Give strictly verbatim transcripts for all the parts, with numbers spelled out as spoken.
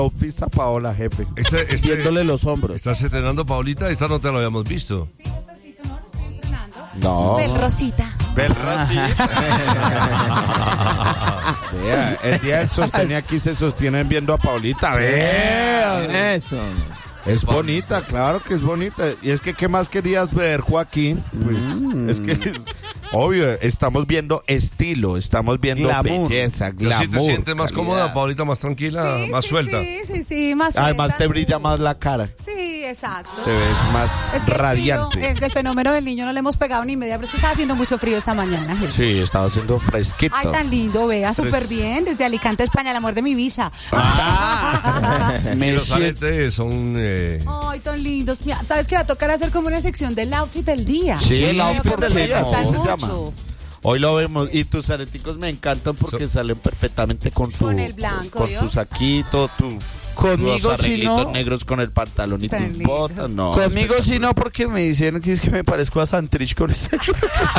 outfit a Paola, jefe. Este, este, Viéndole los hombros. ¿Estás estrenando, Paulita? Esta no te lo habíamos visto. Sí, jefecito, no, lo estoy estrenando. No. Bel Rosita. Bel Rosita. Vea, el día del sostén aquí se sostienen viendo a Paulita. Vea. Eso. Es bonita, claro que es bonita. Y es que, ¿qué más querías ver, Joaquín? Pues, mm. es que, obvio, estamos viendo estilo, estamos viendo glamour. belleza, glamour. ¿Así te sientes más calidad. cómoda, Paulita, más tranquila, Sí, más sí, suelta? Sí, sí, sí, más suelta. Además te brilla más la cara, Sí, exacto. te ves más Es que radiante. El, frío, el, el fenómeno del niño no le hemos pegado ni media, pero es que estaba haciendo mucho frío esta mañana. jefe. Sí, estaba haciendo fresquito. Ay, tan lindo, vea, Fres- súper bien. Desde Alicante, España, el amor de mi visa. Ah. Y los aretes son... Eh... Ay, tan lindos. Mira, ¿sabes qué? Va a tocar hacer como una sección del outfit del día. Sí, el outfit Porque del me día, gustan así se mucho. llama. Hoy lo vemos y tus areticos me encantan porque salen perfectamente con tu Con el blanco, con ¿vio? tu saquito, tu Conmigo los si arreglitos no- negros con el pantalón y Tan tus lindos. botas, no. Conmigo sí no, porque me dicen que es que me parezco a Santrich con este. Sí,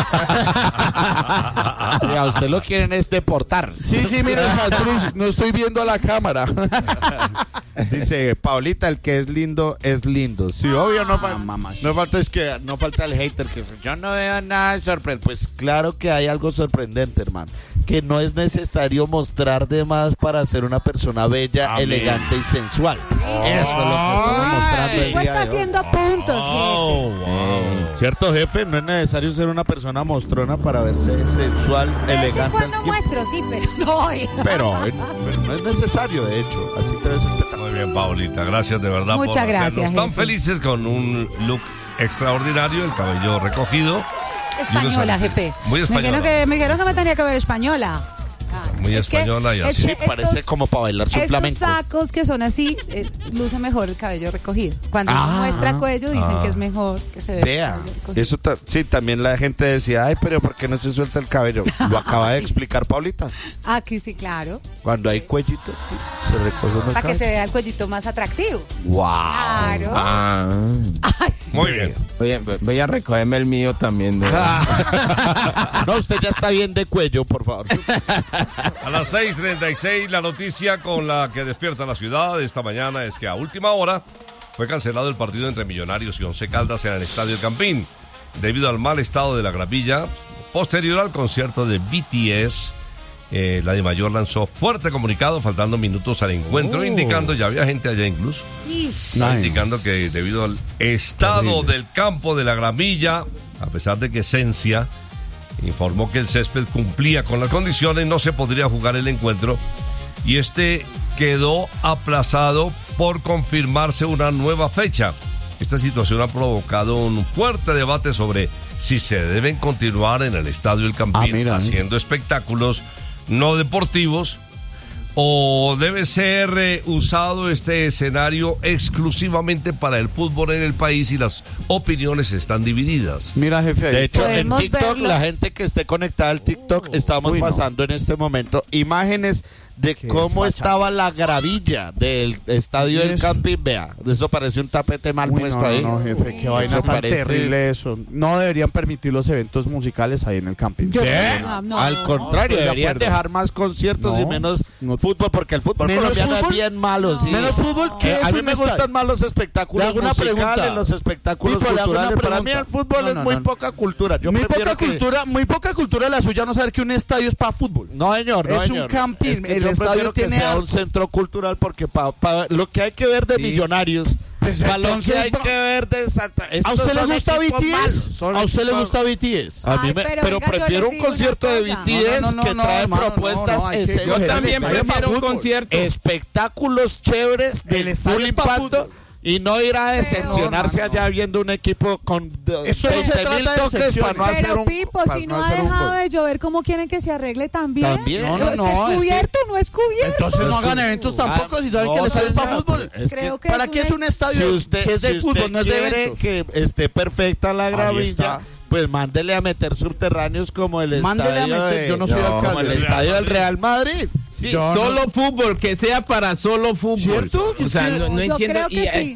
a usted lo quieren es deportar. Sí, sí, mira, Santrich, no estoy viendo a la cámara. Dice Paulita, el que es lindo es lindo. Sí, obvio, no, fa- no falta es que no falta el hater que yo no veo nada sorprendente. Pues claro que hay algo sorprendente, hermano. Que no es necesario mostrar de más para ser una persona bella, Amén. elegante y sensual. Eso es lo que estamos mostrando el Pues día está de hoy. haciendo puntos, Oh, wow. ¿Cierto, jefe? No es necesario ser una persona mostrona para verse sensual, jefe. elegante. Sí, al cuando tiempo. muestro, sí, pero no. Pero, eh, pero no es necesario, de hecho. Así te ves espectacular. Muy bien, Paulita. Gracias de verdad Muchas por gracias, hacernos tan jefe. felices con un look extraordinario, el cabello recogido. Española, jefe. Muy Me española. dijeron que, me dijeron que me tenía que ver española. Ah, Muy es que- española y es así. que Sí, parece estos- como para bailar su Estos flamenco. sacos que son así, eh, luce mejor el cabello recogido. Cuando Ah. uno muestra cuello, dicen Ah. que es mejor que se ve el Vea, cabello recogido. eso ta- sí, también la gente decía, ay, pero ¿por qué no se suelta el cabello? Lo acaba de explicar Paulita. Aquí sí, claro. Cuando hay cuellito, se recoge uno el Para que cabello. se vea el cuellito más atractivo. ¡Wow! Claro. Ah. Muy bien. Voy a, voy a recogerme el mío también. De... No, usted ya está bien de cuello, por favor. A las seis treinta y seis, la noticia con la que despierta la ciudad esta mañana es que a última hora fue cancelado el partido entre Millonarios y Once Caldas en el Estadio El Campín, debido al mal estado de la gravilla. Posterior al concierto de B T S, eh, la DIMAYOR lanzó fuerte comunicado, faltando minutos al encuentro, Oh. indicando, ya había gente allá incluso, Ish. indicando que debido al estado del campo de la gramilla, a pesar de que Esencia informó que el césped cumplía con las condiciones, no se podría jugar el encuentro y este quedó aplazado por confirmarse una nueva fecha. Esta situación ha provocado un fuerte debate sobre si se deben continuar en el Estadio El Campín Ah, mira, haciendo espectáculos no deportivos o debe ser eh, usado este escenario exclusivamente para el fútbol en el país y las opiniones están divididas. Mira, jefe, ahí De está. hecho, en Podemos TikTok, verlo. la gente que esté conectada al TikTok, estamos Uy, no. pasando en este momento imágenes de Qué cómo desfachado. estaba la gravilla del estadio del Eso. Campín. Vea, eso parece un tapete mal Uy, puesto no, ahí. no, no, jefe, qué vaina Eso tan parece- terrible eso. No deberían permitir los eventos musicales ahí en el camping. Yo- ¿Qué? No, no, Al no, contrario, estoy de deberían acuerdo. dejar más conciertos y No, menos no. fútbol, porque el fútbol ¿Menos colombiano fútbol? es bien malo. sí. Menos fútbol, ¿qué Eh, es a mí un me estadio? gustan más los espectáculos Le hago una musicales, pregunta. los espectáculos Pipo, le hago una culturales. Para mí el pregunta. fútbol No, es no, muy no. poca cultura. Yo muy prefiero poca que- cultura, muy poca cultura la suya no saber que un estadio es para fútbol. No, señor, no, Es un señor. camping, Es que el yo estadio prefiero que tiene sea un harto. centro cultural porque pa, pa- lo que hay que ver de Sí. Millonarios, Pues pa lo entonces que hay va- que ver de Santa. ¿A estos usted le son gusta equipos B T malos, S? son ¿A usted le equipos- gusta B T S? A mí Ay, me- pero pero venga, yo prefiero les un digo una concierto de cosa. B T S No, no, no, que no, trae hermano, propuestas no, no, hay que escénicas. coger Yo también de estadio prefiero pa' un fútbol. concierto. Espectáculos chéveres de El estadio full es pa' impacto fútbol. y no ir a decepcionarse no, no, no. allá viendo un equipo con de- Eso no se veinte mil trata de toques decepciones. para no hacer Pero un Pipo, para si no ha hacer un dejado gol. de llover, ¿cómo quieren que se arregle también? También. No, no, ¿Es no, es ¿Es que- cubierto o no es cubierto? Entonces no hagan Ah, eventos tampoco si saben no, que el estadio es para señor, fútbol. es que- Creo que ¿Para es qué es un estadio? Si usted, si es de si usted fútbol, no es de quiere eventos. que esté perfecta la gravilla, está. pues mándele a meter subterráneos como el Mándele a estadio meter, de- yo no soy alcalde. como el estadio del Real Madrid. Sí. Yo- Solo fútbol, que sea para solo fútbol. ¿Cierto? O sea, no, no Yo entiendo. creo que y, eh, sí.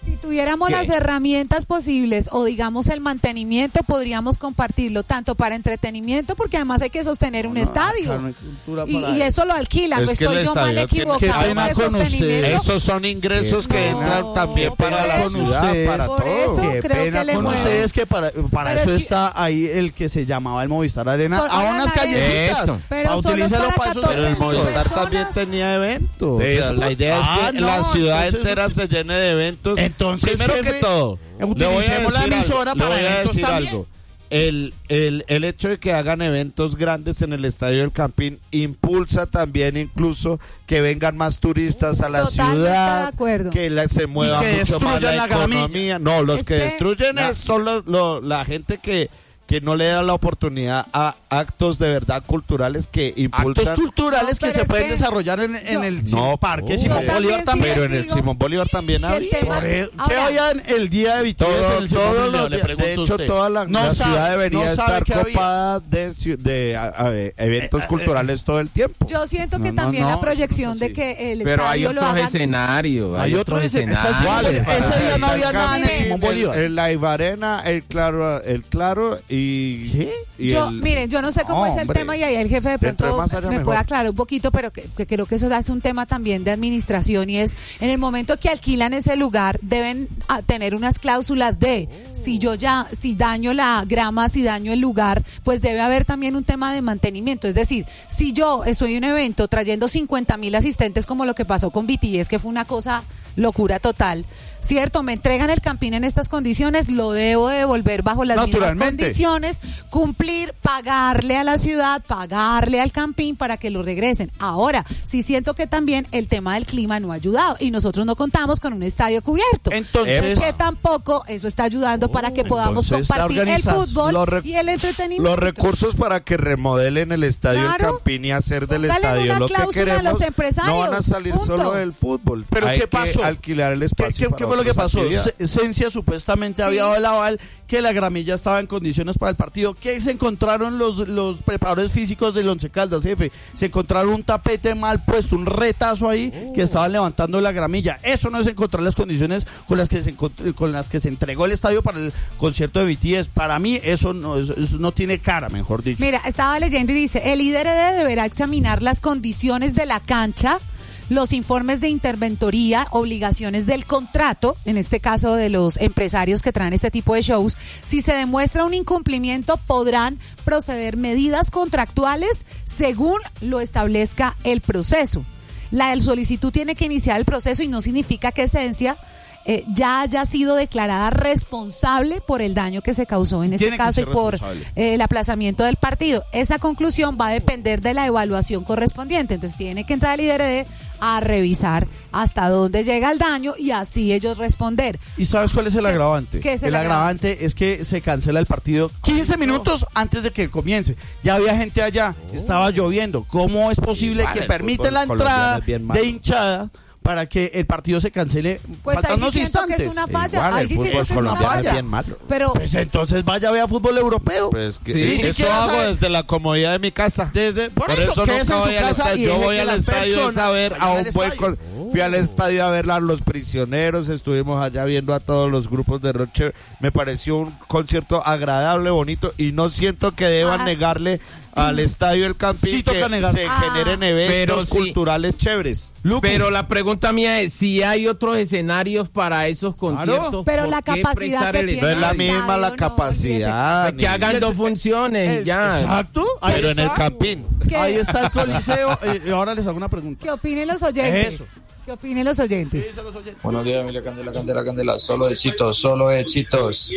Si tuviéramos ¿Qué? las herramientas posibles o digamos el mantenimiento, podríamos compartirlo tanto para entretenimiento, porque además hay que sostener un No, estadio. acá no hay cultura Y, para y eso lo alquilan, Es no que el estoy yo mal estadio tiene- equivocado. ¿Qué pena de con sostenimiento. usted? Esos son ingresos que No, entran también para por la eso, ciudad, para por todo. eso. Qué creo pena que le con mueven. ustedes que para, para Pero eso es que- está ahí el que se llamaba el Movistar Arena. Solo a hagan unas arena. callecitas. Eso. Pero Pa' solo utilízalo para para esos catorce Pero el mil Movistar personas. también tenía eventos. O sea, Eso. la idea es que Ah, no, la ciudad entonces- entera se llene de eventos. Entonces, primero jefe, que todo, le voy a utilicemos la decir emisora algo, le para voy a eventos decir también. algo. El, el, el hecho de que hagan eventos grandes en el Estadio del Campín impulsa también incluso que vengan más turistas a la Totalmente ciudad, de acuerdo. que la- se mueva que mucho más destruyan la la gramilla. economía. No, los Es que, que- destruyen es- son los- lo- la gente que, que no le da la oportunidad a actos de verdad culturales que impulsan. Actos culturales No, que pero se es pueden que- desarrollar en, en yo- el No, Parque oh. Simón Yo Bolívar también también. Pero en el digo Simón Bolívar también que hay. el tema- Por eso, ¿qué Ahora- había en el día de B T S Todo- en el Simón todos Bolívar? los Le días- pregunto de a hecho, usted. toda la, No la sabe- ciudad debería no sabe estar qué había. copada de, ci- de a- a- eventos Eh, eh, culturales todo el tiempo. Yo siento que No, no, también no, la eso proyección no es de así. que el Pero hay estadio lo otros hagan. escenarios. Hay, Hay otros otros escenarios. escenarios. ¿Cuáles? Para- Ese día no está había el nada en el Campín, Simón Bolívar. El, el Live Arena, el Claro, el Claro y... ¿Qué? y Yo, el- miren, yo no sé cómo es el Hombre. tema y ahí el jefe de Entre pronto más haya me mejor. puede aclarar un poquito, pero que, que creo que eso es un tema también de administración y es en el momento que alquilan ese lugar deben ah, tener unas cláusulas de si yo ya, si daño la grama, si daño el lugar, pues debe haber también un tema de mantenimiento. Es decir, si yo estoy en un evento trayendo cincuenta mil asistentes como lo que pasó con B T S, que fue una cosa locura total, ¿cierto? Me entregan el Campín en estas condiciones, lo debo devolver bajo las mismas Naturalmente. condiciones, cumplir, pagarle a la ciudad, pagarle al Campín para que lo regresen. Ahora, sí siento que también el tema del clima no ha ayudado y nosotros no contamos con un estadio cubierto. Entonces, que tampoco eso está ayudando para que podamos entonces, compartir el organizas fútbol los rec- y el entretenimiento. Los recursos para que remodelen el estadio del Claro. Campín y hacer del Póngale estadio una lo que cláusula a queremos, los empresarios, no van a salir punto. solo del fútbol. ¿Pero Hay qué pasó? que alquilar el ¿Qué, espacio qué- para qué fue lo que otras pasó? actividades. Ce- Cencia supuestamente había dado el aval que la gramilla estaba en condiciones para el partido. ¿Qué se encontraron los, los preparadores físicos del Once Caldas, jefe? Se encontraron un tapete mal puesto, un retazo ahí que estaban levantando la gramilla. Eso no es encontrar las condiciones con las que se encont- con las que se entregó el estadio para el concierto de B T S. Para mí eso no, eso, eso no tiene cara, mejor dicho. Mira, estaba leyendo y dice, el I D R D deberá examinar las condiciones de la cancha, los informes de interventoría, obligaciones del contrato, en este caso de los empresarios que traen este tipo de shows. Si se demuestra un incumplimiento, podrán proceder medidas contractuales según lo establezca el proceso. La solicitud tiene que iniciar el proceso y no significa que Esencia eh, ya haya sido declarada responsable por el daño que se causó en este Tiene que caso y ser por responsable. eh, el aplazamiento del partido. Esa conclusión va a depender de la evaluación correspondiente. Entonces tiene que entrar el I D R D a revisar hasta dónde llega el daño y así ellos responder. ¿Y sabes cuál es el ¿Qué- agravante? qué es el el agravante es que se cancela el partido quince minutos antes de que comience. Ya había gente allá, estaba lloviendo. ¿Cómo es posible Igual, que el permite fútbol la colombiano entrada es bien malo. de hinchada para que el partido se cancele Pues ahí faltando sí siento instantes? que es una falla. Igual, ahí el sí siento fútbol que es una colombiano es falla. bien malo. Pero Pues entonces vaya a ver fútbol europeo. Pues que Sí. Ni eso siquiera hago sabe- desde la comodidad de mi casa. Desde, por, Por eso, eso quédese nunca en su voy al casa estadio. y Yo deje voy que al las estadio personas a ver a vayan un al buen estadio. col- Fui al estadio a ver a los prisioneros, estuvimos allá viendo a todos los grupos de Roche. Me pareció un concierto agradable, bonito y no siento que deban Ah. negarle al estadio El Campín Sí toca que negar. se Ah. generen eventos Pero sí. culturales chéveres. Luco, Pero la pregunta mía es si hay otros escenarios para esos conciertos. Pero ¿por la qué capacidad prestar que el tiene No es la el estadio? misma la estadio, no, capacidad. Pues que hagan ni- dos funciones eh, y ya. Exacto. Ahí Pero en el está. Campín. ¿Qué? Ahí está el Coliseo. eh, y ahora les hago una pregunta. ¿Qué opinen los oyentes? Eso. ¿Qué opinen los oyentes? Buenos días, Emilia Candela, Candela, Candela. Solo éxitos, solo éxitos.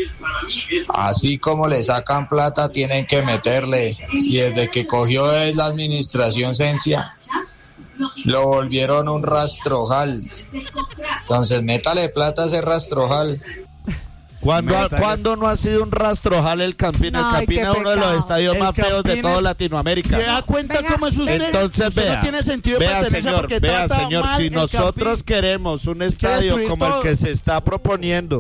Así como le sacan plata, tienen que meterle. Y desde que cogió la administración Cencia, lo volvieron un rastrojal. Entonces, métale plata a ese rastrojal. ¿Cuándo, ha- Métale. ¿Cuándo no ha sido un rastrojal el Campín? El Ay, Campín qué es uno de los pecado. estadios El más feos de Campín toda es- Latinoamérica. ¿Se da cuenta Venga, cómo es usted? Entonces Usted vea, no tiene sentido de vea pertenencia señor, porque vea trata señor, mal si el nosotros Campín. queremos un estadio destruir como todo. el que se está proponiendo,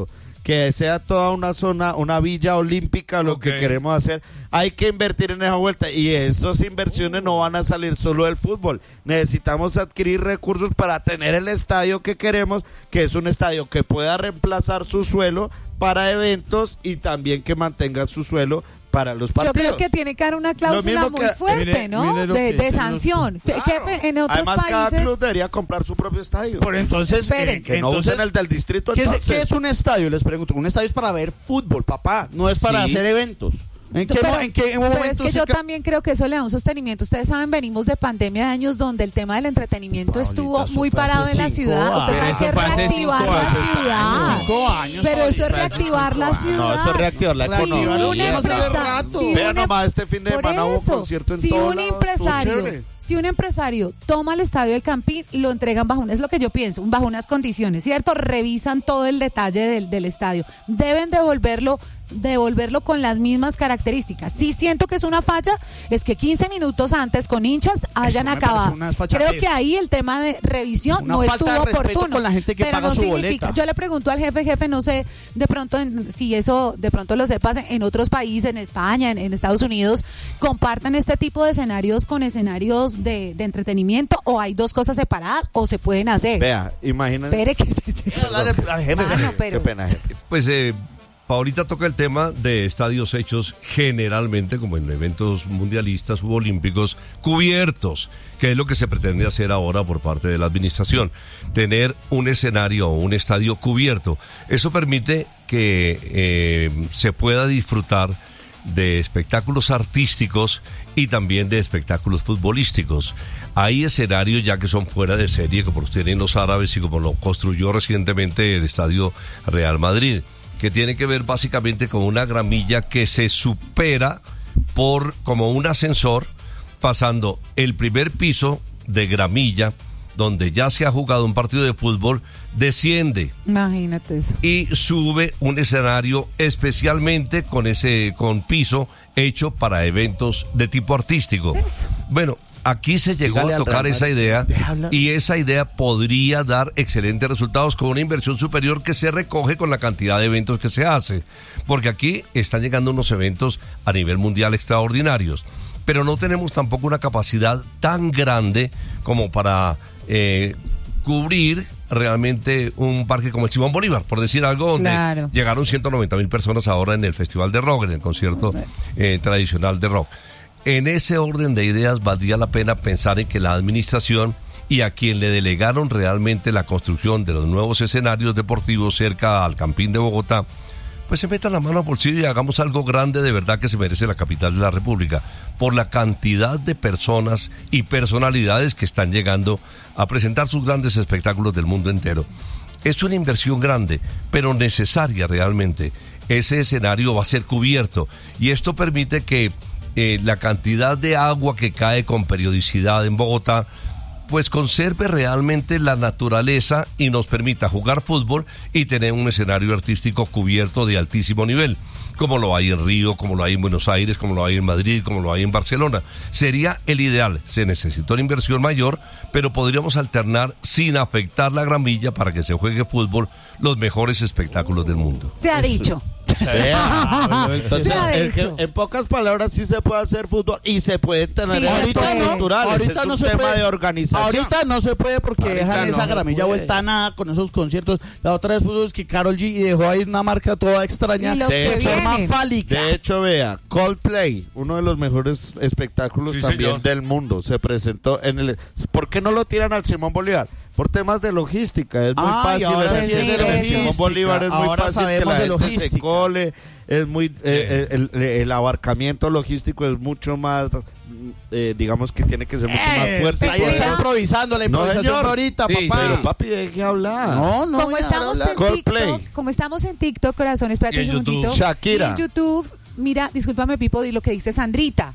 que sea toda una zona, una villa olímpica, lo Okay. que queremos hacer. Hay que invertir en esa vuelta y esas inversiones no van a salir solo del fútbol. Necesitamos adquirir recursos para tener el estadio que queremos, que es un estadio que pueda reemplazar su suelo para eventos y también que mantenga su suelo para los partidos. Yo creo que tiene que haber una cláusula mismo muy que- fuerte, mire, ¿no? mire lo de que de dicen sanción. Claro. Jefe, en otros Además, cada países... club debería comprar su propio estadio. Por entonces, Esperen. eh, que no entonces, usen el del distrito. ¿qué es, entonces. qué es un estadio? Les pregunto. Un estadio es para ver fútbol, papá. No es para Sí. hacer eventos. ¿En qué, Pero- mo- en qué Pero momento es que se yo ca- también creo que eso le da un sostenimiento. Ustedes saben, venimos de pandemia de años donde el tema del entretenimiento Paulita, estuvo eso muy fue hace parado en la cinco ciudad. Usted años. sabe Eso que fue hace reactivar cinco la años. ciudad. Hace cinco años, Pero eso es Paulita, reactivar la ciudad. No, eso es reactivar la Si economía. un Ya hace empresa- rato. si Vea un em- nomás, este fin de por semana hubo eso, concierto en si todo un lado, estuvo empresario, chévere. si un empresario toma el estadio del Campín, lo entregan bajo un, es lo que yo pienso, bajo unas condiciones, ¿cierto? Revisan todo el detalle del, del estadio. Deben devolverlo devolverlo con las mismas características. Sí siento que es una falla, es que quince minutos antes con hinchas hayan me acabado. parece una desfachatez. Creo que ahí el tema de revisión Una no falta estuvo de respeto oportuno. con la gente que pero paga no su significa, boleta. yo le pregunto al jefe, jefe, no sé, de pronto en- si eso de pronto lo sepas en otros países, en España, en, en Estados Unidos, compartan este tipo de escenarios con escenarios de, de entretenimiento, o hay dos cosas separadas o se pueden hacer. Vea, imagínense. Espere que Hablar al- al jefe. Mano, Qué pero pena, jefe. Pues eh, Paulita toca el tema de estadios hechos generalmente, como en eventos mundialistas u olímpicos, cubiertos, que es lo que se pretende hacer ahora por parte de la administración. Tener un escenario o un estadio cubierto. Eso permite que eh, se pueda disfrutar de espectáculos artísticos y también de espectáculos futbolísticos. Hay escenarios ya que son fuera de serie, como los tienen los árabes y como lo construyó recientemente el Estadio Real Madrid, que tiene que ver básicamente con una gramilla que se supera por como un ascensor, pasando el primer piso de gramilla, donde ya se ha jugado un partido de fútbol, desciende imagínate eso. y sube un escenario especialmente con ese con piso hecho para eventos de tipo artístico. Eso. Bueno, aquí se llegó Dígale a al tocar Real esa Madrid, idea deja hablar. y esa idea podría dar excelentes resultados con una inversión superior que se recoge con la cantidad de eventos que se hace, porque aquí están llegando unos eventos a nivel mundial extraordinarios, pero no tenemos tampoco una capacidad tan grande como para eh, cubrir realmente un parque como el Simón Bolívar, por decir algo, donde Claro. llegaron ciento noventa mil personas ahora en el Festival de Rock, en el concierto eh, tradicional de rock. En ese orden de ideas valdría la pena pensar en que la administración y a quien le delegaron realmente la construcción de los nuevos escenarios deportivos cerca al Campín de Bogotá, pues se metan la mano al bolsillo y hagamos algo grande de verdad que se merece la capital de la República, por la cantidad de personas y personalidades que están llegando a presentar sus grandes espectáculos del mundo entero. Es una inversión grande, pero necesaria realmente. Ese escenario va a ser cubierto y esto permite que eh, la cantidad de agua que cae con periodicidad en Bogotá pues conserve realmente la naturaleza y nos permita jugar fútbol y tener un escenario artístico cubierto de altísimo nivel, como lo hay en Río, como lo hay en Buenos Aires, como lo hay en Madrid, como lo hay en Barcelona. Sería el ideal. Se necesita una inversión mayor, pero podríamos alternar sin afectar la gramilla para que se juegue fútbol los mejores espectáculos del mundo. Se ha dicho. Vea, entonces, Se ha el que- dicho. en pocas palabras sí se puede hacer fútbol y se puede tener Sí, eventos se puede. culturales. Ahorita es no un se tema puede. de organización. Ahorita no se puede porque Ahorita dejan no esa se gramilla puede. vuelta a nada con esos conciertos. La otra vez puso que Karol G y dejó ahí una marca toda extraña Y los de que forma vienen. fálica. De hecho, vea, Coldplay, uno de los mejores espectáculos Sí, también señor. del mundo, se presentó en el... ¿Por qué no lo tiran al Simón Bolívar? Por temas de logística, es muy Ay, fácil. ahora el- sí es de el logística. Simón Bolívar es muy Ahora fácil que sabemos la de gente se logística. cole, es muy... eh, el, el- el abarcamiento logístico es mucho más, eh, digamos que tiene que ser mucho más fuerte. Ahí está improvisando, la No, improvisación señor. fue ahorita, Sí, papá. Pero papi, deje hablar. No, no, como voy a estamos hablar. en Coldplay. TikTok, como estamos en TikTok, corazón, espérate Y un en YouTube. segundito. Shakira. Y en YouTube, mira, discúlpame, Pipo, y lo que dice Sandrita.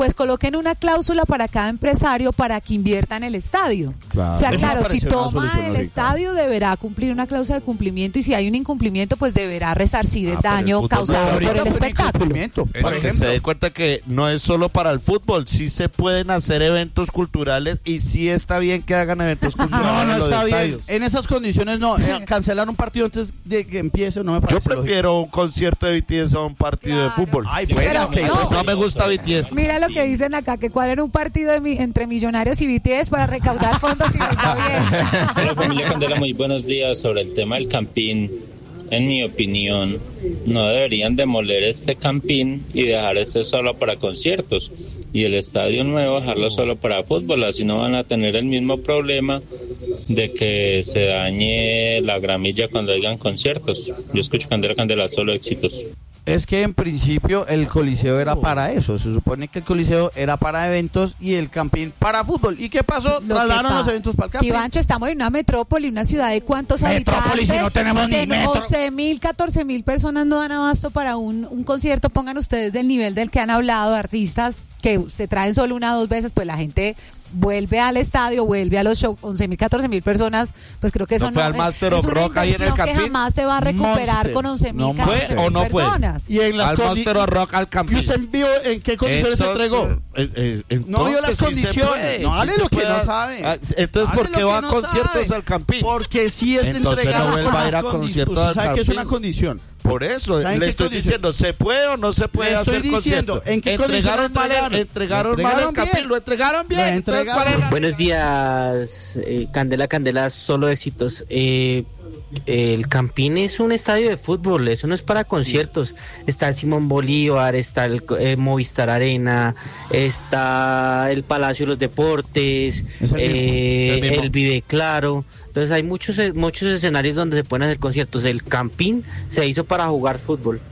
pues coloquen una cláusula para cada empresario para que invierta en el estadio. Claro. O sea, Eso me claro, si pareció una toma solución el lógica. estadio deberá cumplir una cláusula de cumplimiento y si hay un incumplimiento pues deberá resarcir el Ah, pero el daño fútbol causado no, por Ahorita el fue un espectáculo. incumplimiento, por Para que ejemplo. se dé cuenta que no es solo para el fútbol, sí se pueden hacer eventos culturales y sí está bien que hagan eventos culturales. No, no en los está bien. estadios. En esas condiciones no. Eh, cancelar un partido antes de que empiece no me parece Yo prefiero un concierto de B T S a un partido Claro. de fútbol. Ay, Pero bueno, ok. no. No me gusta B T S. Mira lo que dicen acá, que cuadren un partido de mi- entre Millonarios y B T S para recaudar fondos y les va bien. Hola familia Candela, muy buenos días. Sobre el tema del campín, en mi opinión, no deberían demoler este campín y dejar este solo para conciertos y el estadio nuevo dejarlo solo para fútbol, así no van a tener el mismo problema de que se dañe la gramilla cuando hayan conciertos. Yo escucho Candela Candela, solo éxitos. Es que en principio el Coliseo era para eso. Se supone que el Coliseo era para eventos y el Campín para fútbol. ¿Y qué pasó? Lo que Trasladaron los pa- eventos para el Campín. Ivancho, estamos en una metrópoli, una ciudad de cuántos Metrópoli, habitantes. si no tenemos ni De metro. once mil, catorce mil personas no dan abasto para un, un concierto. Pongan ustedes del nivel del que han hablado, artistas que se traen solo una o dos veces, pues la gente vuelve al estadio, vuelve a los shows, once mil, catorce mil personas, pues creo que eso ¿No no, fue al es- Master es of una Rock ahí en el inversión que Campín? jamás se va a recuperar Monsters. con once mil, No, catorce ¿fue mil o no fue? personas. Y en las Al condi- Monster of Rock al ¿Y Campín. usted vio en qué condiciones se Entonces, entregó? eh, eh, No vio las entonces sí se condiciones. puede, No sí hable se lo que puede. no sabe. Ah, Entonces, Hable ¿por lo qué que va a no conciertos sabe. al Campín? Porque sí es Entonces entregado no vuelva con a ir a las condi- conciertos Usted al sabe que es Campín. una condición. Por eso, ¿Saben le qué estoy condición? diciendo, ¿se puede o no se puede Le estoy hacer diciendo, conciertos? ¿en qué condición entregaron mal, entregaron? el- entregaron Lo mal el entregaron Campín, bien. lo entregaron bien. Lo Entonces, entregaron. ¿cuál es la- Buenos días, eh, Candela Candela, solo éxitos. Eh, el Campín es un estadio de fútbol, eso no es para conciertos. Está el Simón Bolívar, está el eh, Movistar Arena, está el Palacio de los Deportes, Es el mismo, eh, es el mismo. el Vive Claro. Entonces hay muchos eh, muchos escenarios donde se pueden hacer conciertos. El Campín se hizo para jugar fútbol.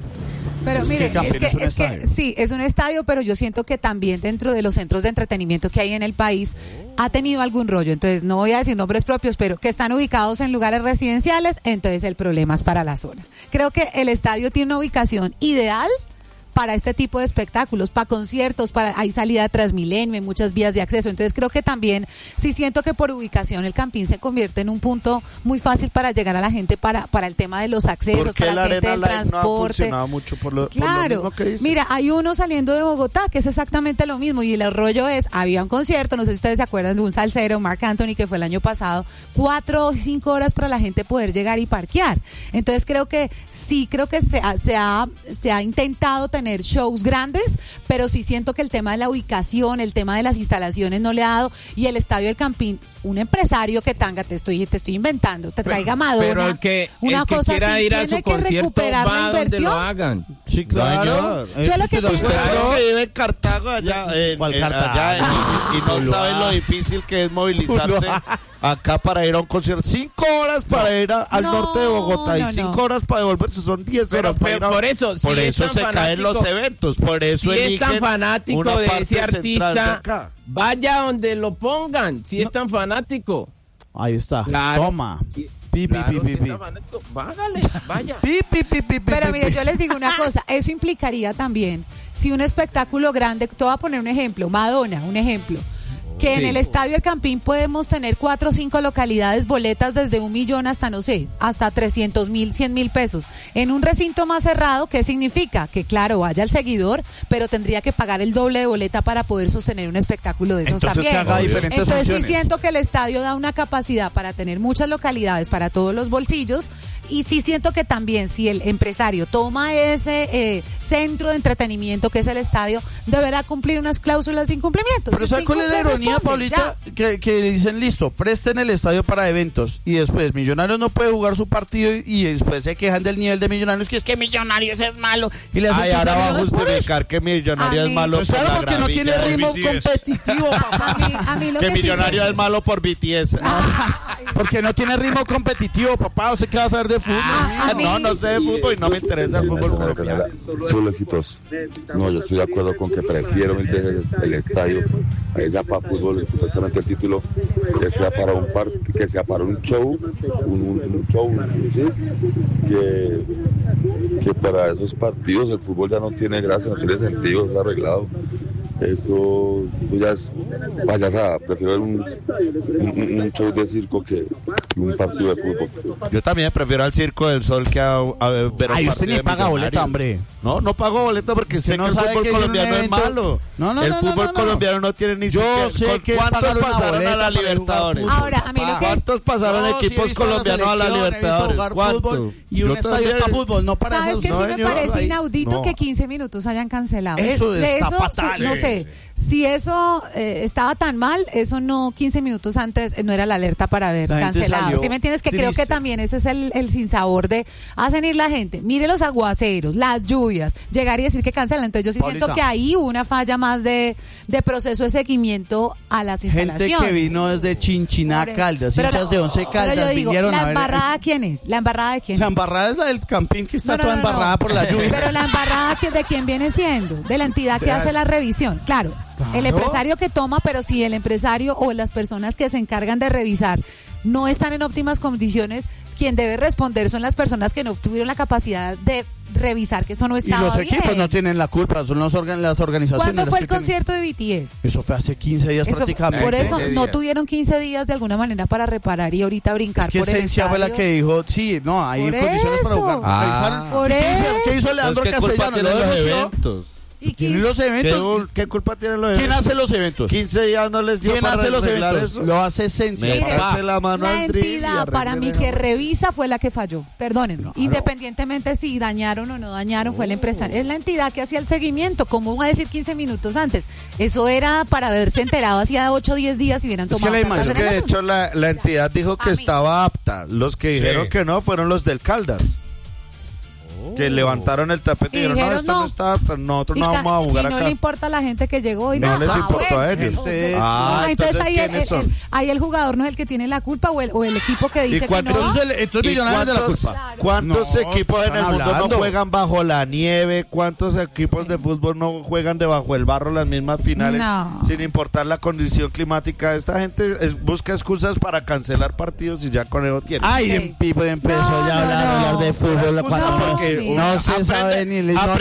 Pero Es que mire, Campín es que, es un es que estadio. sí, es un estadio, pero yo siento que también dentro de los centros de entretenimiento que hay en el país ha tenido algún rollo. Entonces, no voy a decir nombres propios, pero que están ubicados en lugares residenciales, entonces el problema es para la zona. Creo que el estadio tiene una ubicación ideal para este tipo de espectáculos, para conciertos, para hay salida de Transmilenio, hay muchas vías de acceso. Entonces creo que también sí siento que por ubicación el Campín se convierte en un punto muy fácil para llegar a la gente para, para el tema de los accesos, ¿Por qué para la la gente Arena del Live no ha transporte. funcionado mucho por lo, por lo Claro, mismo que dices? mira, hay uno saliendo de Bogotá que es exactamente lo mismo y el rollo es, había un concierto, no sé si ustedes se acuerdan de un salsero, Marc Anthony, que fue el año pasado, cuatro o cinco horas para la gente poder llegar y parquear. Entonces creo que sí, creo que se ha, se ha, se ha intentado tener shows grandes, pero sí siento que el tema de la ubicación, el tema de las instalaciones no le ha dado y el Estadio del Campín, un empresario que tanga, te estoy, te estoy inventando, te traiga Madonna, Pero el que, una el que cosa quiera así, ir a tiene su que concierto recuperar va la donde inversión. lo hagan. Sí, claro. Señor, Yo lo que Existe la- pienso- Usted que vive en Cartago allá, en- ¿Cuál en- Cartago? allá en- y, y no Tuluá. sabe lo difícil que es movilizarse acá para ir a un concierto. Cinco horas para ir a- al No, norte de Bogotá no, y cinco no. horas para devolverse son diez Pero, horas para pero ir a- por eso, si por es eso tan se caen los fanático- eventos, por eso Si es eligen tan fanático una de parte ese central de artista, acá. vaya donde lo pongan. Si es tan fanático. Ahí está. Claro. Toma. Pi, pi, Claro, pi, pi, si es pi. tan fanático, vágale, vaya. Pi, pi, pi, pi, pi, Pero pi, mire, pi. yo les digo una cosa, eso implicaría también, si un espectáculo grande, te voy a poner un ejemplo, Madonna, un ejemplo, que en Sí. el Estadio El Campín podemos tener cuatro o cinco localidades, boletas desde un millón hasta, no sé, hasta trescientos mil, cien mil pesos. En un recinto más cerrado, ¿qué significa? Que claro, vaya el seguidor, pero tendría que pagar el doble de boleta para poder sostener un espectáculo de esos Entonces, que también. haga diferentes Entonces sí funciones. siento que el estadio da una capacidad para tener muchas localidades para todos los bolsillos y sí siento que también si el empresario toma ese eh, centro de entretenimiento que es el estadio, deberá cumplir unas cláusulas de incumplimiento. Pero Si ¿sabes usted cuál es la incumple, ironía, responde, Paulita? Que, que dicen, listo, presten el estadio para eventos y después Millonarios no puede jugar su partido y, y después se quejan del nivel de Millonarios, que es que Millonarios es malo. Y le hacen Ay, chistes ahora va a millones por eso. justificar que Millonario A es mí- malo Pues por claro, la porque no tiene gravilla. ritmo B T S. competitivo, ya. papá. A mí, a mí lo Que que sí Millonario siento- es malo por B T S. Porque no tiene ritmo competitivo, papá. ¿Usted qué va a saber de fútbol? Ah, a mí- No, no sé de fútbol y no me interesa el fútbol colombiano. Solo éxitos. No, yo estoy de acuerdo con que prefiero mil veces el estadio, ahí sea para fútbol, supuestamente el título, que sea para un part, que sea para un show, un, un- un show, ¿sí? que, que para esos partidos el fútbol ya no tiene gracia, no tiene sentido, está arreglado. Eso pues ya es payasada. Prefiero ver un, un, un show de circo que un partido de fútbol. Yo también prefiero al Circo del Sol que a, a ver un Ay, partido usted ni de paga Millonarios. boleta, hombre. No, no pago boleta porque sé no que el sabe fútbol que es un colombiano es evento. malo. No, no, el no, fútbol no, no, colombiano no tiene ni Yo siquiera. sé ¿Con que es ¿Cuántos pagar una pasaron boleta a la para ir a jugar Libertadores? fútbol. Ahora, a mí lo que- ¿Cuántos pasaron No, sí he equipos visto la colombianos a la selección, he visto Libertadores? jugar ¿Cuánto? fútbol y un Yo estadio también. es para fútbol, no para ¿Sabes esos qué? Sí me señor, parece ahí- inaudito no. que quince minutos hayan cancelado. Eso Es- de está eso, fatal. sí, no Sí, sé. Si eso eh, estaba tan mal, eso no, quince minutos antes eh, no era la alerta para haber La gente cancelado. salió ¿Sí me entiendes? Que creo triste. que también ese es el, el sinsabor de hacen ir la gente. Mire los aguaceros, las lluvias, llegar y decir que cancelan. Entonces yo sí Paulita. siento que ahí hubo una falla más de, de proceso de seguimiento a las Gente instalaciones. que vino desde Chinchiná, Por- Caldas, pero- hinchas de Once pero Caldas, yo digo, vinieron ¿la a ver. embarrada quién es? ¿La embarrada de quién La es? embarrada es la del Campín que está No, no, toda no, no. embarrada por la lluvia. Pero la embarrada que- de quién viene siendo, de la entidad que hace la revisión. Claro, el Claro. empresario que toma, pero si el empresario o las personas que se encargan de revisar no están en óptimas condiciones, quien debe responder son las personas que no tuvieron la capacidad de revisar que eso no Y estaba los bien. equipos no tienen la culpa, son los organ- las organizaciones. ¿Cuándo las fue que el tienen- concierto de B T S? Eso fue hace quince días Eso- prácticamente. por eso quince no días. tuvieron quince días de alguna manera para reparar y ahorita brincar Es que por el Esencia fue la estadio. que dijo, sí, no, hay Por condiciones para eso. jugar. Ah. Revisaron. Por ¿Y qué hizo- ¿Qué hizo eso. Leandro Entonces, ¿qué culpa Castellano? tienen ¿Lo los denunció? eventos? ¿Y ¿Tienen quién- los ¿Qué, eventos? ¿Qué culpa tienen los ¿Quién eventos? hace los eventos? quince días no les dio ¿Quién para hace los arreglar eventos? eso. Lo hace Esencia. Mire, Métanse la mano la al drill y entidad para mí arreglen que eso. revisa fue la que falló. Perdónenme. Independientemente si dañaron o no dañaron, fue la empresa. Es la entidad que hacía el seguimiento. ¿Cómo va a decir quince minutos antes? Eso era para haberse enterado hacía ocho o diez días y hubieran Es que tomado la cartas Es en que el de asunto. hecho la, la entidad dijo que A mí. estaba apta. Los que dijeron Sí. que no fueron los del Caldas. Que levantaron el tapete y, Y dijeron, no, dijeron esto no, no. está apta. Nosotros Y, no ca- vamos a jugar y no acá. le importa a la gente que llegó y No nada. les Ah, importó a bueno. ellos. Entonces- Ah, Ah, entonces ahí el, ¿quiénes el- son? ahí el jugador no es el que tiene la culpa o el, o el equipo que dice que cuántos- no. Entonces, el- entonces ¿Y Millonarios de la cuántos- culpa. ¿Cuántos No, equipos en el están mundo no hablando. juegan bajo la nieve? ¿Cuántos equipos de fútbol no juegan debajo del barro las mismas finales? No. Sin importar la condición climática. Esta gente es- busca excusas para cancelar partidos y ya con eso tiene. Ay, Sí. em- Pipo empezó No, ya a no, hablar, no. hablar de fútbol Excusa cuando porque no no se aprende- sabe ni le aprende